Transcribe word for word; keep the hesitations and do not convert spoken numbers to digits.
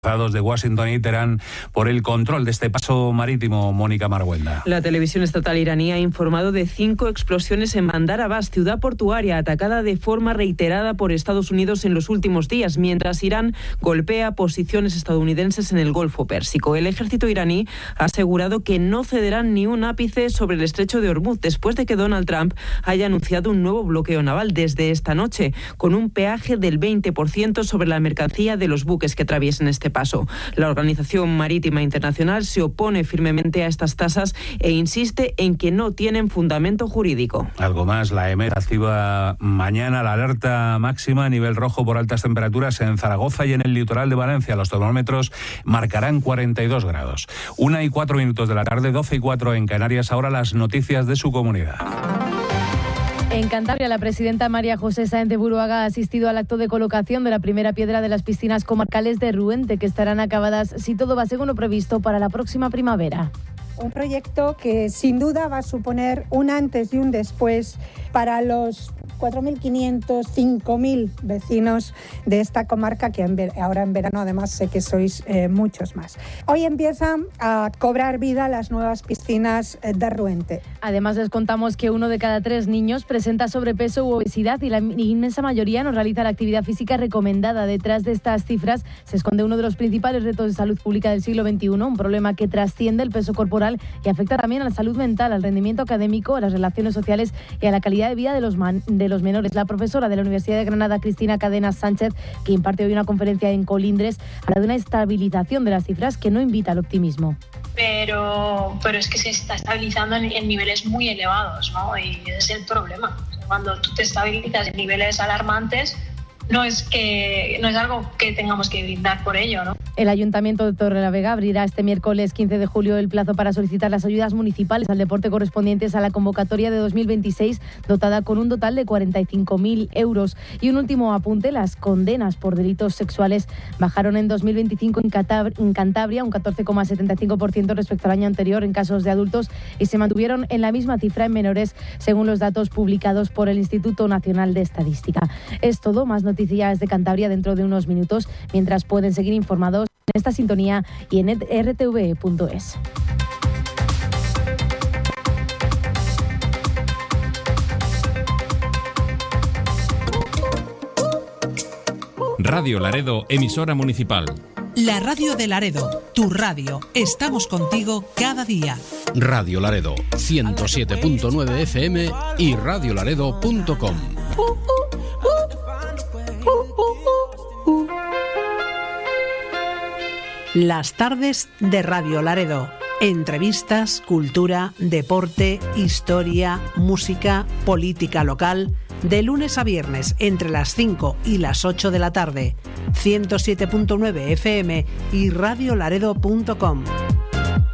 de Washington y Teherán por el control de este paso marítimo. Mónica Marguenda. La televisión estatal iraní ha informado de cinco explosiones en Bandar Abbas, ciudad portuaria atacada de forma reiterada por Estados Unidos en los últimos días, mientras Irán golpea posiciones estadounidenses en el Golfo Pérsico. El ejército iraní ha asegurado que no cederán ni un ápice sobre el estrecho de Hormuz después de que Donald Trump haya anunciado un nuevo bloqueo naval desde esta noche, con un peaje del veinte por ciento sobre la mercancía de los buques que atraviesen este paso. La Organización Marítima Internacional se opone firmemente a estas tasas e insiste en que no tienen fundamento jurídico. Algo más, la EMET activa mañana la alerta máxima a nivel rojo por altas temperaturas en Zaragoza y en el litoral de Valencia. Los termómetros marcarán cuarenta y dos grados. Una y cuatro minutos de la tarde, doce y cuatro en Canarias. Ahora las noticias de su comunidad. En Cantabria, la presidenta María José Sáenz de Buruaga ha asistido al acto de colocación de la primera piedra de las piscinas comarcales de Ruente, que estarán acabadas, si todo va según lo previsto, para la próxima primavera. Un proyecto que sin duda va a suponer un antes y un después para los cuatro mil quinientos, cinco mil vecinos de esta comarca, que en ver- ahora en verano además sé que sois eh, muchos más. Hoy empiezan a cobrar vida las nuevas piscinas eh, de Ruente. Además, les contamos que uno de cada tres niños presenta sobrepeso u obesidad y la inmensa mayoría no realiza la actividad física recomendada. Detrás de estas cifras se esconde uno de los principales retos de salud pública del siglo veintiuno, un problema que trasciende el peso corporal y afecta también a la salud mental, al rendimiento académico, a las relaciones sociales y a la calidad de vida de los, man- de los menores. La profesora de la Universidad de Granada, Cristina Cadenas Sánchez, que imparte hoy una conferencia en Colindres, habla de una estabilización de las cifras que no invita al optimismo. Pero, pero es que se está estabilizando en, en niveles muy elevados, ¿no? Y ese es el problema. Cuando tú te estabilizas en niveles alarmantes, no es que no es algo que tengamos que brindar por ello, ¿no? El Ayuntamiento de Torrelavega abrirá este miércoles quince de julio el plazo para solicitar las ayudas municipales al deporte correspondientes a la convocatoria de dos mil veintiséis, dotada con un total de cuarenta y cinco mil euros. Y un último apunte: las condenas por delitos sexuales bajaron en dos mil veinticinco en, Catab- en Cantabria un catorce coma setenta y cinco por ciento respecto al año anterior en casos de adultos y se mantuvieron en la misma cifra en menores, según los datos publicados por el Instituto Nacional de Estadística. Es todo, más noticias de Cantabria dentro de unos minutos, mientras pueden seguir informados en esta sintonía y en r t v punto es. Radio Laredo, emisora municipal. La radio de Laredo, tu radio. Estamos contigo cada día. Radio Laredo, ciento siete punto nueve F M y radio laredo punto com. Las tardes de Radio Laredo. Entrevistas, cultura, deporte, historia, música, política local. De lunes a viernes entre las cinco y las ocho de la tarde. ciento siete punto nueve F M y radio laredo punto com.